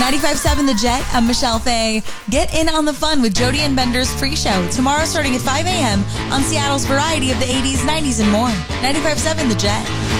95.7 The Jet. I'm Michelle Fay. Get in on the fun with Jody and Bender's free show tomorrow starting at 5 a.m. on Seattle's variety of the 80s, 90s, and more. 95.7 The Jet.